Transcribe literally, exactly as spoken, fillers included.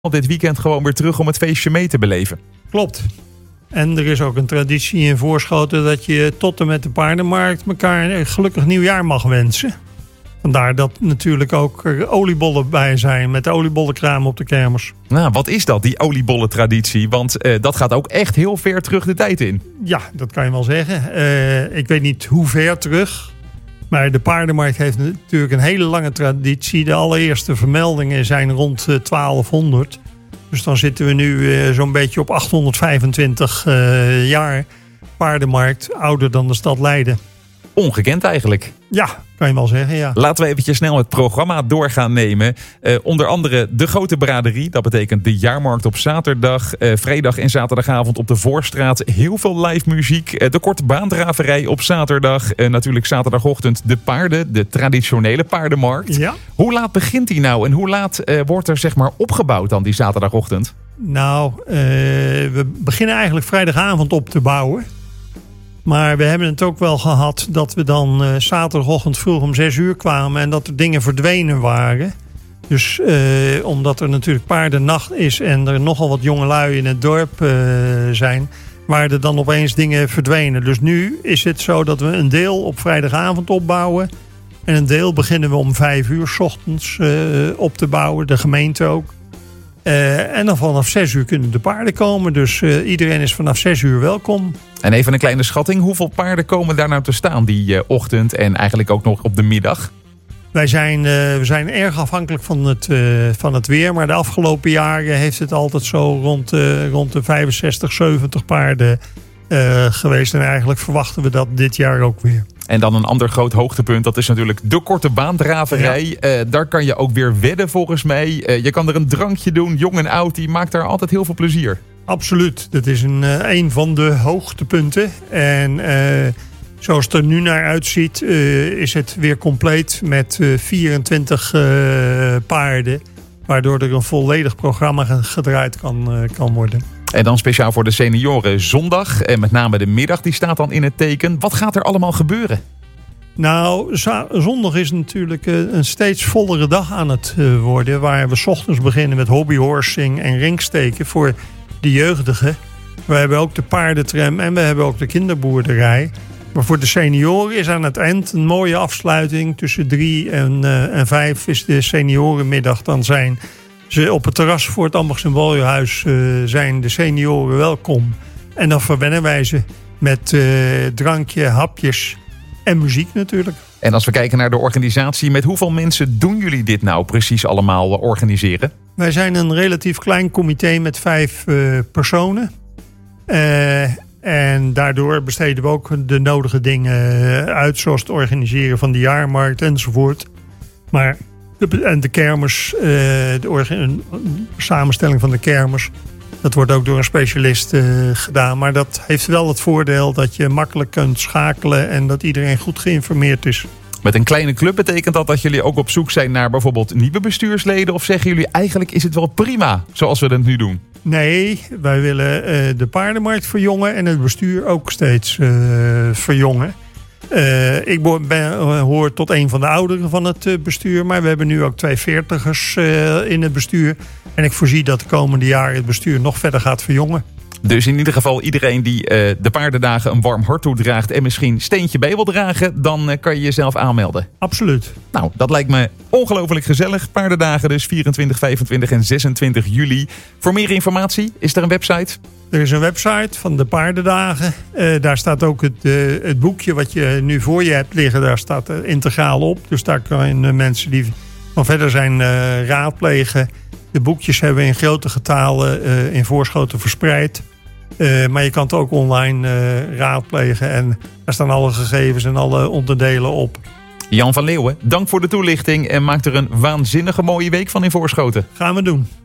dit weekend gewoon weer terug om het feestje mee te beleven. Klopt. En er is ook een traditie in Voorschoten dat je tot en met de paardenmarkt elkaar een gelukkig nieuwjaar mag wensen. Vandaar dat natuurlijk ook er oliebollen bij zijn met de oliebollenkraam op de kermis. Nou, wat is dat, die oliebollentraditie? Want uh, dat gaat ook echt heel ver terug de tijd in. Ja, dat kan je wel zeggen. Uh, ik weet niet hoe ver terug. Maar de paardenmarkt heeft natuurlijk een hele lange traditie. De allereerste vermeldingen zijn rond uh, twaalfhonderd. Dus dan zitten we nu uh, zo'n beetje op achthonderdvijfentwintig uh, jaar paardenmarkt. Ouder dan de stad Leiden. Ongekend eigenlijk. Ja, kan je wel zeggen, ja. Laten we eventjes snel het programma door gaan nemen. Uh, onder andere de Grote Braderie. Dat betekent de jaarmarkt op zaterdag. Uh, vrijdag en zaterdagavond op de Voorstraat. Heel veel live muziek. Uh, de Korte Baandraverij op zaterdag. Uh, natuurlijk zaterdagochtend de paarden. De traditionele paardenmarkt. Ja. Hoe laat begint die nou? En hoe laat uh, wordt er zeg maar opgebouwd dan die zaterdagochtend? Nou, uh, we beginnen eigenlijk vrijdagavond op te bouwen. Maar we hebben het ook wel gehad dat we dan uh, zaterdagochtend vroeg om zes uur kwamen en dat er dingen verdwenen waren. Dus uh, omdat er natuurlijk paardennacht is en er nogal wat jongelui in het dorp uh, zijn, waren er dan opeens dingen verdwenen. Dus nu is het zo dat we een deel op vrijdagavond opbouwen en een deel beginnen we om vijf uur 's ochtends uh, op te bouwen, de gemeente ook. Uh, en dan vanaf zes uur kunnen de paarden komen. Dus uh, iedereen is vanaf zes uur welkom. En even een kleine schatting. Hoeveel paarden komen daar nou te staan die uh, ochtend en eigenlijk ook nog op de middag? Wij zijn, uh, we zijn erg afhankelijk van het, uh, van het weer. Maar de afgelopen jaren heeft het altijd zo rond, uh, rond de vijfenzestig, zeventig paarden uh, geweest. En eigenlijk verwachten we dat dit jaar ook weer. En dan een ander groot hoogtepunt, dat is natuurlijk de Korte Baandraverij. Ja. Uh, daar kan je ook weer wedden volgens mij. Uh, je kan er een drankje doen, jong en oud, die maakt daar altijd heel veel plezier. Absoluut, dat is een, uh, een van de hoogtepunten. En uh, zoals het er nu naar uitziet, uh, is het weer compleet met uh, vierentwintig uh, paarden. Waardoor er een volledig programma gedraaid kan, uh, kan worden. En dan speciaal voor de senioren zondag. En met name de middag, die staat dan in het teken. Wat gaat er allemaal gebeuren? Nou, zondag is natuurlijk een steeds vollere dag aan het worden. Waar we 's ochtends beginnen met hobbyhorsing en ringsteken voor de jeugdigen. We hebben ook de paardentram en we hebben ook de kinderboerderij. Maar voor de senioren is aan het eind een mooie afsluiting. Tussen drie en, uh, en vijf is de seniorenmiddag. Dan zijn ze op het terras voor het Ambachts- en Baljuwhuis uh, zijn de senioren welkom. En dan verwennen wij ze met uh, drankje, hapjes en muziek natuurlijk. En als we kijken naar de organisatie, met hoeveel mensen doen jullie dit nou precies allemaal organiseren? Wij zijn een relatief klein comité met vijf uh, personen. Uh, en daardoor besteden we ook de nodige dingen uit, zoals het organiseren van de jaarmarkt enzovoort. Maar de, en de kermis, uh, de orga- samenstelling van de kermis, dat wordt ook door een specialist uh, gedaan. Maar dat heeft wel het voordeel dat je makkelijk kunt schakelen en dat iedereen goed geïnformeerd is. Met een kleine club betekent dat dat jullie ook op zoek zijn naar bijvoorbeeld nieuwe bestuursleden? Of zeggen jullie eigenlijk is het wel prima zoals we het nu doen? Nee, wij willen uh, de paardenmarkt verjongen en het bestuur ook steeds uh, verjongen. Uh, ik ben, hoor tot een van de ouderen van het uh, bestuur, maar we hebben nu ook twee veertigers uh, in het bestuur. En ik voorzie dat de komende jaren het bestuur nog verder gaat verjongen. Dus in ieder geval iedereen die uh, de paardendagen een warm hart toedraagt en misschien steentje bij wil dragen, dan uh, kan je jezelf aanmelden. Absoluut. Nou, dat lijkt me ongelooflijk gezellig. Paardendagen dus vierentwintig, vijfentwintig en zesentwintig juli. Voor meer informatie, is er een website? Er is een website van de paardendagen. Uh, daar staat ook het, uh, het boekje wat je nu voor je hebt liggen. Daar staat uh, integraal op. Dus daar kan uh, mensen die van verder zijn uh, raadplegen. De boekjes hebben we in grote getalen uh, in Voorschoten verspreid. Uh, maar je kan het ook online uh, raadplegen. En daar staan alle gegevens en alle onderdelen op. Jan van Leeuwen, dank voor de toelichting. En maak er een waanzinnige mooie week van in Voorschoten. Gaan we doen.